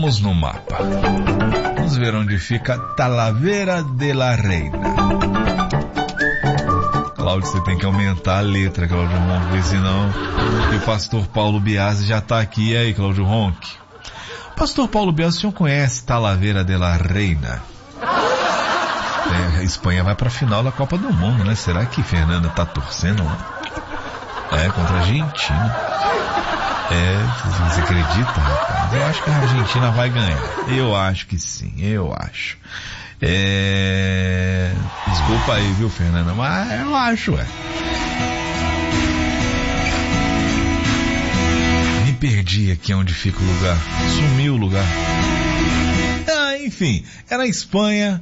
Vamos no mapa. Vamos ver onde fica Talavera de la Reina. Cláudio, você tem que aumentar a letra, Cláudio Ronque, senão o pastor Paulo Biasi já está aqui. E aí, Cláudio Ronque? Pastor Paulo Biasi, o senhor conhece Talavera de la Reina? A Espanha vai para a final da Copa do Mundo, né? Será que Fernanda está torcendo lá? Contra a Argentina. Você acredita, rapaz? Eu acho que a Argentina vai ganhar. Eu acho que sim, eu acho. Desculpa aí, viu, Fernanda? Mas eu acho, Me perdi aqui onde fica o lugar. Sumiu o lugar. Enfim, é na Espanha.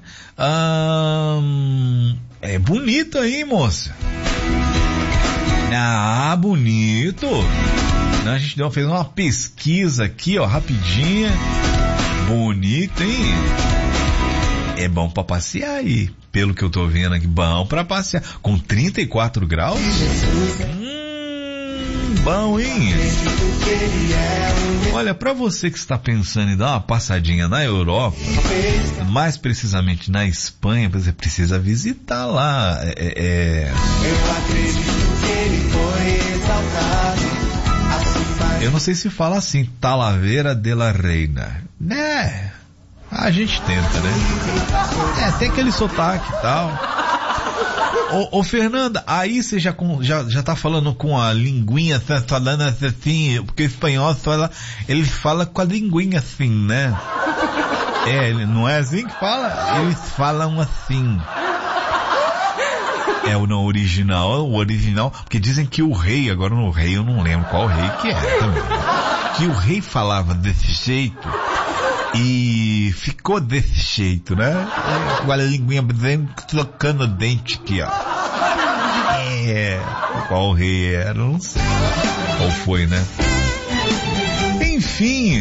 É bonito aí, moça. Bonito. A gente fez uma pesquisa aqui, rapidinha. Bonito, hein? É bom pra passear aí. Pelo que eu tô vendo aqui, bom pra passear. Com 34 graus? Bom, hein? Olha, pra você que está pensando em dar uma passadinha na Europa, mais precisamente na Espanha, você precisa visitar lá. Eu acredito que ele foi exaltado. Eu não sei se fala assim, Talavera de la Reina. A gente tenta, né? Tem aquele sotaque e tal. Ô Fernanda, aí você já tá falando com a linguinha, falando assim, porque o espanhol ele fala com a linguinha assim, né? Não é assim que fala? Eles falam assim. O original, porque dizem que o rei, agora no rei eu não lembro qual rei que era também, que o rei falava desse jeito e ficou desse jeito, né? Com a linguinha trocando o dente aqui, qual rei era, não sei. Qual foi, né? Enfim.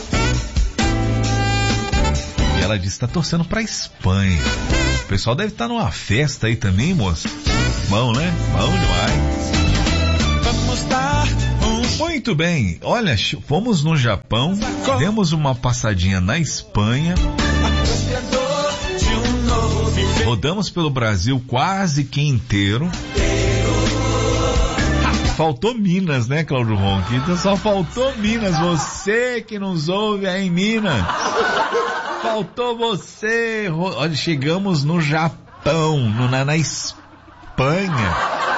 E ela disse que tá torcendo pra Espanha. O pessoal deve estar numa festa aí também, moça. Bom, né? Bom demais. Vamos dar muito bem. Olha, fomos no Japão, demos uma passadinha na Espanha, rodamos pelo Brasil quase que inteiro. Faltou Minas, né, Cláudio Ronque? Então só faltou Minas. Você que nos ouve aí em Minas. Faltou você. Olha, chegamos no Japão, na Espanha.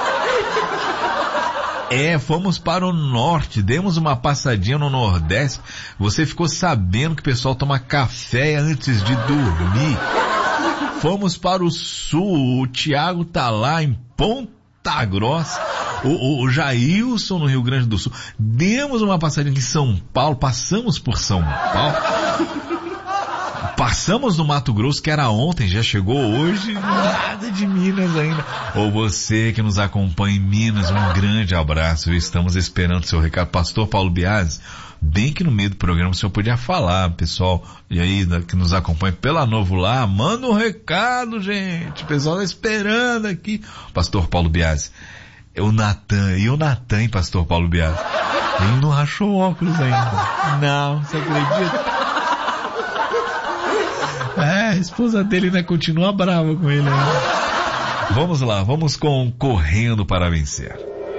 Fomos para o norte, demos uma passadinha no Nordeste. Você ficou sabendo que o pessoal toma café antes de dormir. Fomos para o sul, o Thiago tá lá em Ponta Grossa. O Jailson no Rio Grande do Sul. Demos uma passadinha em São Paulo, passamos por São Paulo. Passamos no Mato Grosso, que era ontem, já chegou hoje, nada de Minas ainda. Ou você que nos acompanha em Minas, um grande abraço. Estamos esperando seu recado. Pastor Paulo Biasi, bem que no meio do programa o senhor podia falar, pessoal, e aí que nos acompanha pela Novo Lar, manda um recado, gente. O pessoal tá esperando aqui. Pastor Paulo Biasi. O Natan, hein, Pastor Paulo Biasi? Ele não rachou o óculos ainda. Não, você acredita? A esposa dele ainda continua brava com ele, né? Vamos lá, vamos com Correndo para Vencer.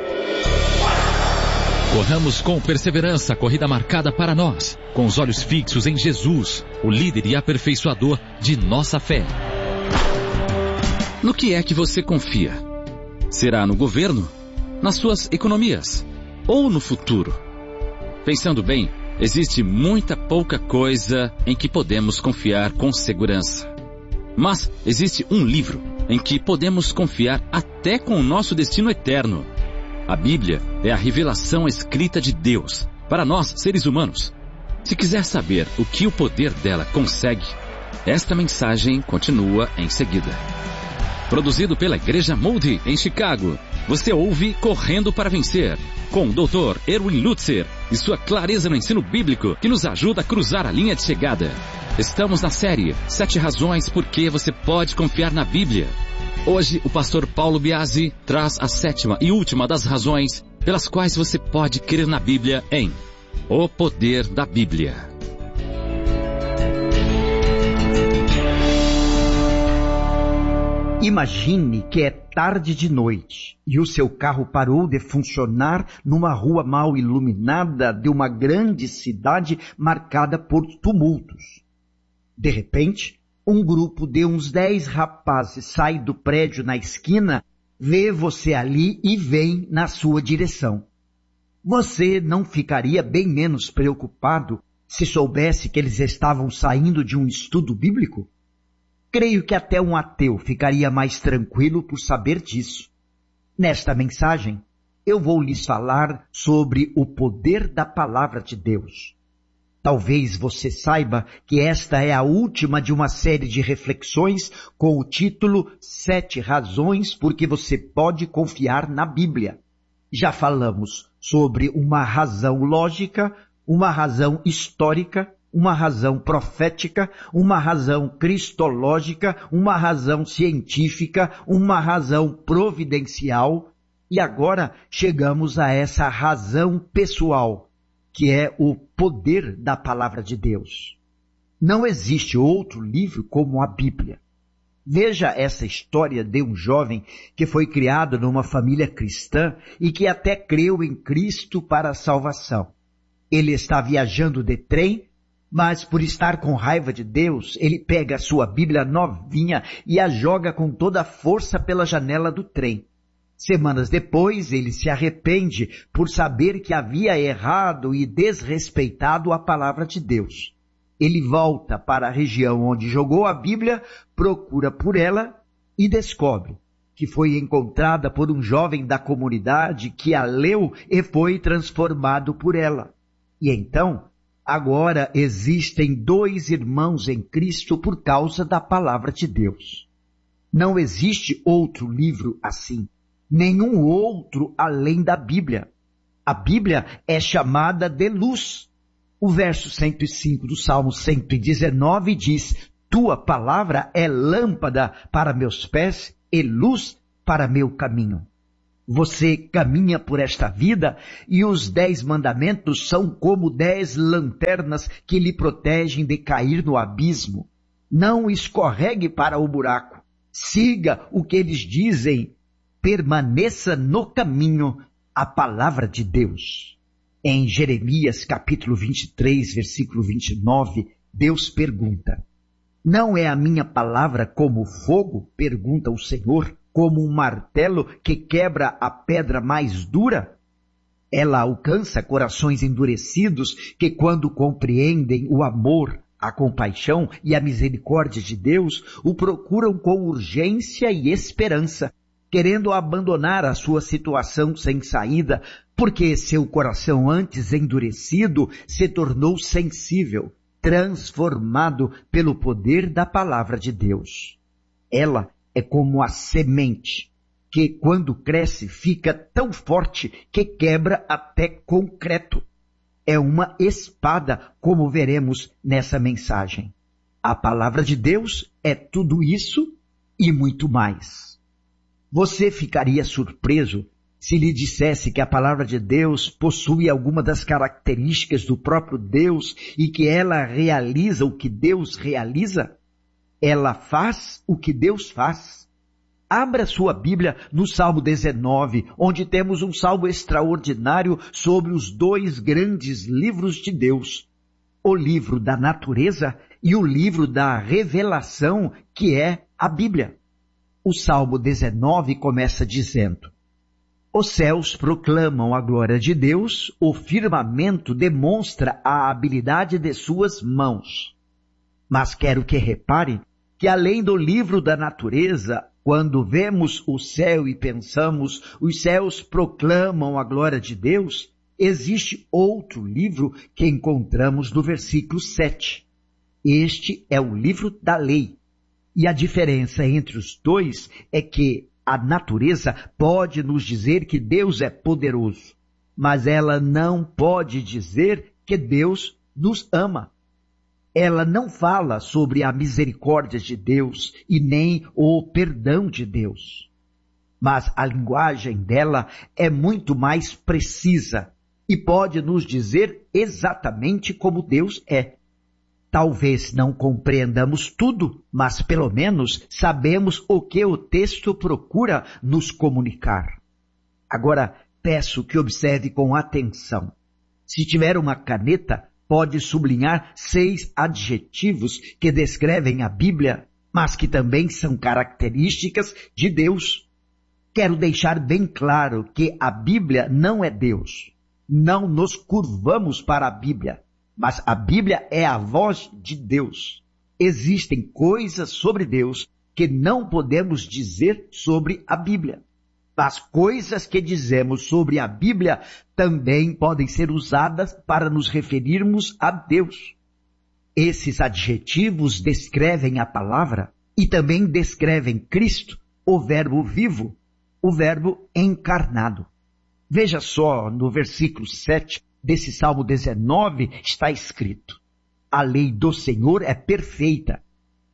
Corramos com perseverança a corrida marcada para nós, com os olhos fixos em Jesus, o líder e aperfeiçoador de nossa fé. No que é que você confia? Será no governo? Nas suas economias? Ou no futuro? Pensando bem, existe muita pouca coisa em que podemos confiar com segurança. Mas existe um livro em que podemos confiar até com o nosso destino eterno. A Bíblia é a revelação escrita de Deus para nós, seres humanos. Se quiser saber o que o poder dela consegue, esta mensagem continua em seguida. Produzido pela Igreja Moody em Chicago, você ouve Correndo para Vencer, com o Dr. Erwin Lutzer e sua clareza no ensino bíblico que nos ajuda a cruzar a linha de chegada. Estamos na série 7 razões por que você pode confiar na Bíblia. Hoje, o pastor Paulo Biasi traz a 7ª e última das razões pelas quais você pode crer na Bíblia em O Poder da Bíblia. Imagine que é tarde de noite e o seu carro parou de funcionar numa rua mal iluminada de uma grande cidade marcada por tumultos. De repente, um grupo de uns 10 rapazes sai do prédio na esquina, vê você ali e vem na sua direção. Você não ficaria bem menos preocupado se soubesse que eles estavam saindo de um estudo bíblico? Creio que até um ateu ficaria mais tranquilo por saber disso. Nesta mensagem, eu vou lhes falar sobre o poder da palavra de Deus. Talvez você saiba que esta é a última de uma série de reflexões com o título 7 razões por que você pode confiar na Bíblia. Já falamos sobre uma razão lógica, uma razão histórica, uma razão profética, uma razão cristológica, uma razão científica, uma razão providencial, e agora chegamos a essa razão pessoal, que é o poder da palavra de Deus. Não existe outro livro como a Bíblia. Veja essa história de um jovem que foi criado numa família cristã e que até creu em Cristo para a salvação. Ele está viajando de trem, mas por estar com raiva de Deus, ele pega a sua Bíblia novinha e a joga com toda a força pela janela do trem. Semanas depois, ele se arrepende por saber que havia errado e desrespeitado a palavra de Deus. Ele volta para a região onde jogou a Bíblia, procura por ela e descobre que foi encontrada por um jovem da comunidade que a leu e foi transformado por ela. E então, agora existem 2 irmãos em Cristo por causa da palavra de Deus. Não existe outro livro assim, nenhum outro além da Bíblia. A Bíblia é chamada de luz. O verso 105 do Salmo 119 diz: Tua palavra é lâmpada para meus pés e luz para meu caminho. Você caminha por esta vida e os 10 mandamentos são como 10 lanternas que lhe protegem de cair no abismo. Não escorregue para o buraco. Siga o que eles dizem. Permaneça no caminho, a palavra de Deus. Em Jeremias capítulo 23, versículo 29, Deus pergunta: Não é a minha palavra como fogo, pergunta o Senhor, como um martelo que quebra a pedra mais dura? Ela alcança corações endurecidos que, quando compreendem o amor, a compaixão e a misericórdia de Deus, o procuram com urgência e esperança, querendo abandonar a sua situação sem saída, porque seu coração antes endurecido se tornou sensível, transformado pelo poder da palavra de Deus. Ela é como a semente, que quando cresce fica tão forte que quebra até concreto. É uma espada, como veremos nessa mensagem. A palavra de Deus é tudo isso e muito mais. Você ficaria surpreso se lhe dissesse que a palavra de Deus possui alguma das características do próprio Deus e que ela realiza o que Deus realiza? Ela faz o que Deus faz. Abra sua Bíblia no Salmo 19, onde temos um salmo extraordinário sobre os 2 grandes livros de Deus, o livro da natureza e o livro da revelação, que é a Bíblia. O Salmo 19 começa dizendo: Os céus proclamam a glória de Deus, o firmamento demonstra a habilidade de suas mãos. Mas quero que repare que além do livro da natureza, quando vemos o céu e pensamos, os céus proclamam a glória de Deus, existe outro livro que encontramos no versículo 7. Este é o livro da lei. E a diferença entre os 2 é que a natureza pode nos dizer que Deus é poderoso, mas ela não pode dizer que Deus nos ama. Ela não fala sobre a misericórdia de Deus e nem o perdão de Deus. Mas a linguagem dela é muito mais precisa e pode nos dizer exatamente como Deus é. Talvez não compreendamos tudo, mas pelo menos sabemos o que o texto procura nos comunicar. Agora, peço que observe com atenção. Se tiver uma caneta, pode sublinhar 6 adjetivos que descrevem a Bíblia, mas que também são características de Deus. Quero deixar bem claro que a Bíblia não é Deus. Não nos curvamos para a Bíblia, mas a Bíblia é a voz de Deus. Existem coisas sobre Deus que não podemos dizer sobre a Bíblia. As coisas que dizemos sobre a Bíblia também podem ser usadas para nos referirmos a Deus. Esses adjetivos descrevem a palavra e também descrevem Cristo, o Verbo vivo, o Verbo encarnado. Veja só, no versículo 7 desse Salmo 19 está escrito: a lei do Senhor é perfeita,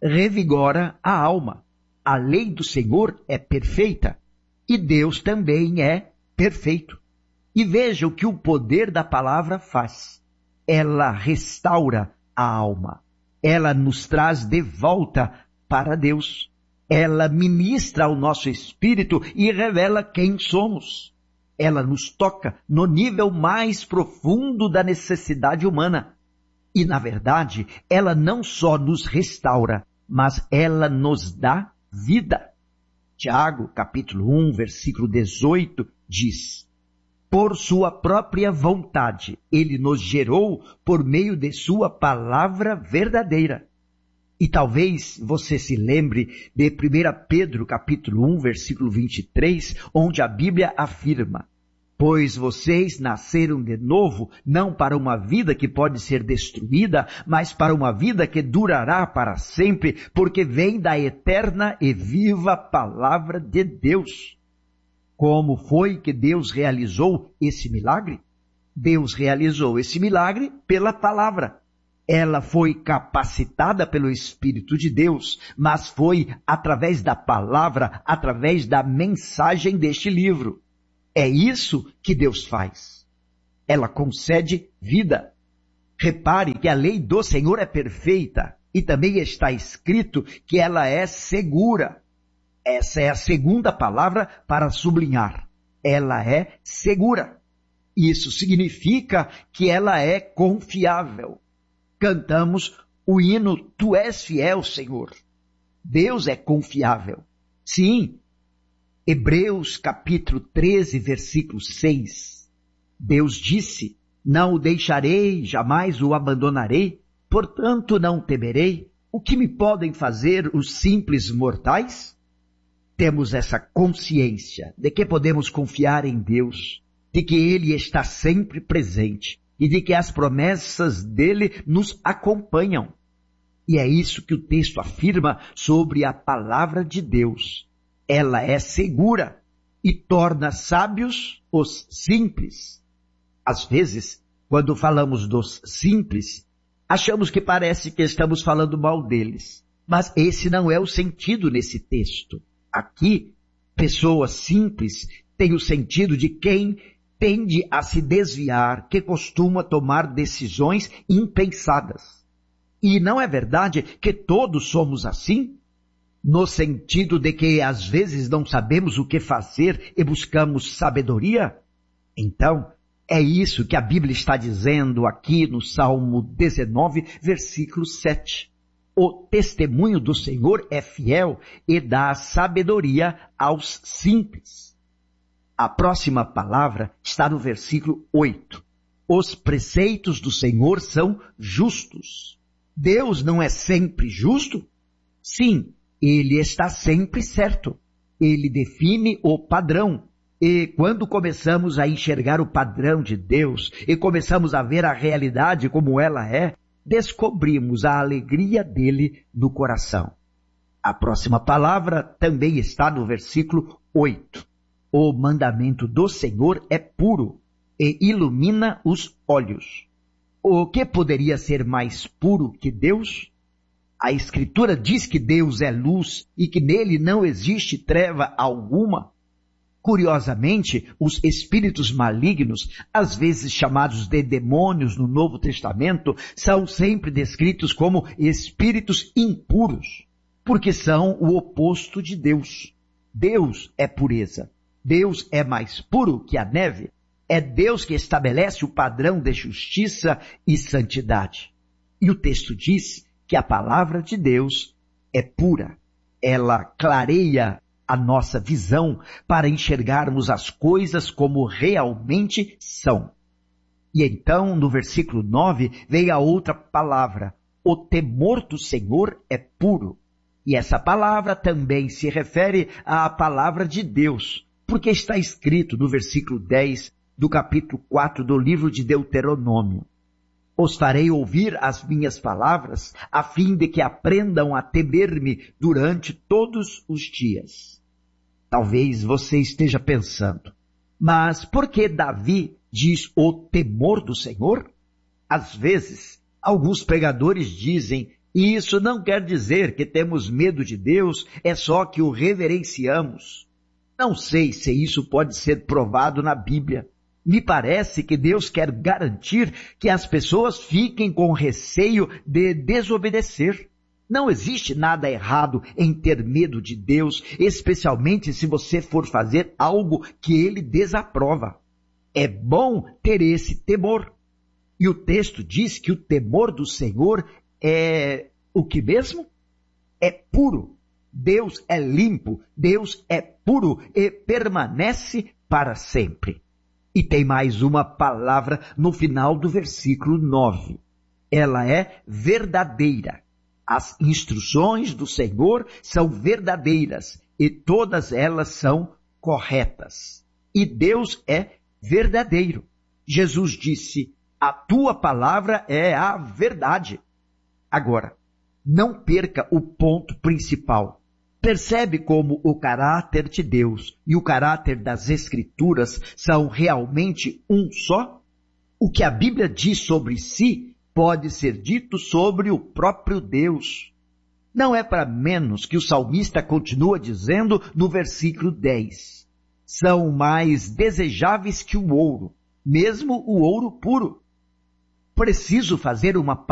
revigora a alma. A lei do Senhor é perfeita. E Deus também é perfeito. E veja o que o poder da palavra faz. Ela restaura a alma. Ela nos traz de volta para Deus. Ela ministra ao nosso espírito e revela quem somos. Ela nos toca no nível mais profundo da necessidade humana. E, na verdade, ela não só nos restaura, mas ela nos dá vida. Tiago, capítulo 1, versículo 18, diz: por sua própria vontade, ele nos gerou por meio de sua palavra verdadeira. E talvez você se lembre de 1 Pedro, capítulo 1, versículo 23, onde a Bíblia afirma: pois vocês nasceram de novo, não para uma vida que pode ser destruída, mas para uma vida que durará para sempre, porque vem da eterna e viva palavra de Deus. Como foi que Deus realizou esse milagre? Deus realizou esse milagre pela palavra. Ela foi capacitada pelo Espírito de Deus, mas foi através da palavra, através da mensagem deste livro. É isso que Deus faz. Ela concede vida. Repare que a lei do Senhor é perfeita e também está escrito que ela é segura. Essa é a segunda palavra para sublinhar. Ela é segura. Isso significa que ela é confiável. Cantamos o hino Tu és fiel, Senhor. Deus é confiável. Sim. Hebreus capítulo 13, versículo 6. Deus disse: não o deixarei, jamais o abandonarei, portanto não temerei. O que me podem fazer os simples mortais? Temos essa consciência de que podemos confiar em Deus, de que Ele está sempre presente e de que as promessas dele nos acompanham. E é isso que o texto afirma sobre a palavra de Deus. Ela é segura e torna sábios os simples. Às vezes, quando falamos dos simples, achamos que parece que estamos falando mal deles. Mas esse não é o sentido nesse texto. Aqui, pessoas simples têm o sentido de quem tende a se desviar, que costuma tomar decisões impensadas. E não é verdade que todos somos assim? No sentido de que às vezes não sabemos o que fazer e buscamos sabedoria? Então, é isso que a Bíblia está dizendo aqui no Salmo 19, versículo 7. O testemunho do Senhor é fiel e dá sabedoria aos simples. A próxima palavra está no versículo 8. Os preceitos do Senhor são justos. Deus não é sempre justo? Sim, Ele está sempre certo. Ele define o padrão. E quando começamos a enxergar o padrão de Deus e começamos a ver a realidade como ela é, descobrimos a alegria dele no coração. A próxima palavra também está no versículo 8. O mandamento do Senhor é puro e ilumina os olhos. O que poderia ser mais puro que Deus? A Escritura diz que Deus é luz e que nele não existe treva alguma. Curiosamente, os espíritos malignos, às vezes chamados de demônios no Novo Testamento, são sempre descritos como espíritos impuros, porque são o oposto de Deus. Deus é pureza. Deus é mais puro que a neve. É Deus que estabelece o padrão de justiça e santidade. E o texto diz que a palavra de Deus é pura. Ela clareia a nossa visão para enxergarmos as coisas como realmente são. E então, no versículo 9, vem a outra palavra. O temor do Senhor é puro. E essa palavra também se refere à palavra de Deus, porque está escrito no versículo 10 do capítulo 4 do livro de Deuteronômio. Os farei ouvir as minhas palavras, a fim de que aprendam a temer-me durante todos os dias. Talvez você esteja pensando, mas por que Davi diz o temor do Senhor? Às vezes, alguns pregadores dizem, e isso não quer dizer que temos medo de Deus, é só que o reverenciamos. Não sei se isso pode ser provado na Bíblia. Me parece que Deus quer garantir que as pessoas fiquem com receio de desobedecer. Não existe nada errado em ter medo de Deus, especialmente se você for fazer algo que Ele desaprova. É bom ter esse temor. E o texto diz que o temor do Senhor é o que mesmo? É puro. Deus é limpo, Deus é puro e permanece para sempre. E tem mais uma palavra no final do versículo 9. Ela é verdadeira. As instruções do Senhor são verdadeiras e todas elas são corretas. E Deus é verdadeiro. Jesus disse, a tua palavra é a verdade. Agora, não perca o ponto principal. Percebe como o caráter de Deus e o caráter das Escrituras são realmente um só? O que a Bíblia diz sobre si pode ser dito sobre o próprio Deus. Não é para menos que o salmista continua dizendo no versículo 10. São mais desejáveis que o ouro, mesmo o ouro puro. Preciso fazer uma